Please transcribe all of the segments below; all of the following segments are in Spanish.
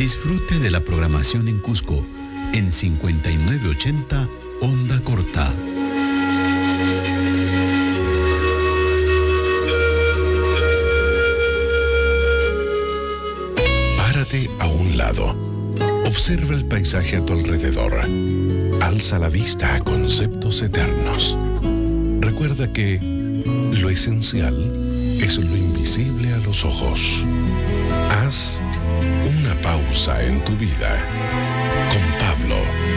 Disfrute de la programación en Cusco en 5980 onda corta. Párate a un lado. Observa el paisaje a tu alrededor. Alza la vista a conceptos eternos. Recuerda que lo esencial es lo invisible a los ojos. Haz una pausa en tu vida. Con Pablo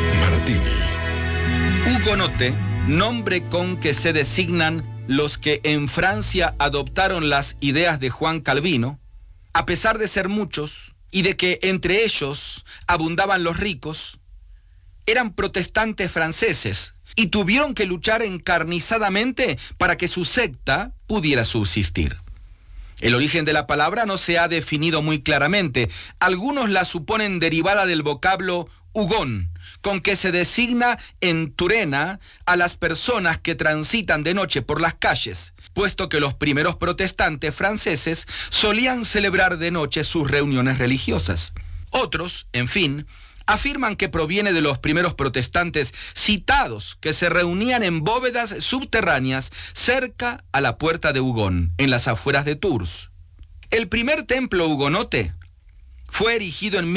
Martini. Hugonote, nombre con que se designan los que en Francia adoptaron las ideas de Juan Calvino, a pesar de ser muchos y de que entre ellos abundaban los ricos, eran protestantes franceses y tuvieron que luchar encarnizadamente para que su secta pudiera subsistir. El origen de la palabra no se ha definido muy claramente. Algunos la suponen derivada del vocablo hugón, con que se designa en Turena a las personas que transitan de noche por las calles, puesto que los primeros protestantes franceses solían celebrar de noche sus reuniones religiosas. Otros, en fin, afirman que proviene de los primeros protestantes citados que se reunían en bóvedas subterráneas cerca a la puerta de Hugón, en las afueras de Tours. El primer templo hugonote fue erigido en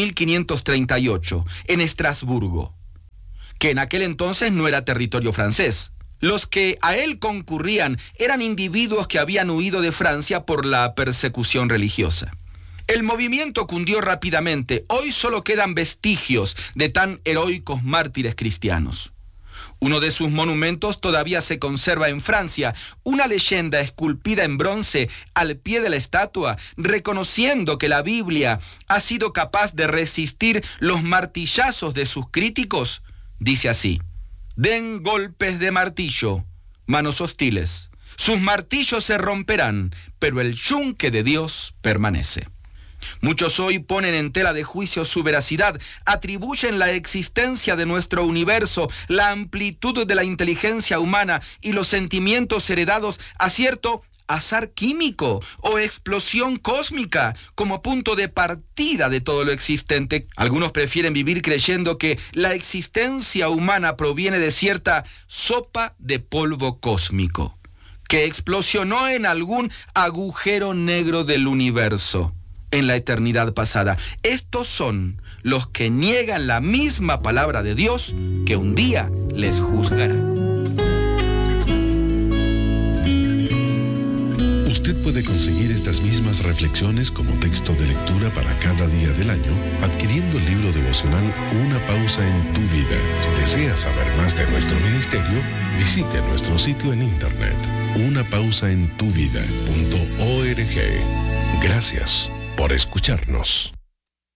1538 en Estrasburgo, que en aquel entonces no era territorio francés. Los que a él concurrían eran individuos que habían huido de Francia por la persecución religiosa. El movimiento cundió rápidamente. Hoy solo quedan vestigios de tan heroicos mártires cristianos. Uno de sus monumentos todavía se conserva en Francia, una leyenda esculpida en bronce al pie de la estatua, reconociendo que la Biblia ha sido capaz de resistir los martillazos de sus críticos. Dice así: den golpes de martillo, manos hostiles. Sus martillos se romperán, pero el yunque de Dios permanece. Muchos hoy ponen en tela de juicio su veracidad, atribuyen la existencia de nuestro universo, la amplitud de la inteligencia humana y los sentimientos heredados a cierto azar químico o explosión cósmica como punto de partida de todo lo existente. Algunos prefieren vivir creyendo que la existencia humana proviene de cierta sopa de polvo cósmico, que explosionó en algún agujero negro del universo en la eternidad pasada. Estos son los que niegan la misma palabra de Dios que un día les juzgará. Usted puede conseguir estas mismas reflexiones como texto de lectura para cada día del año adquiriendo el libro devocional Una pausa en tu vida. Si desea saber más de nuestro ministerio, visite nuestro sitio en internet unapausaentuvida.org. Gracias por escucharnos.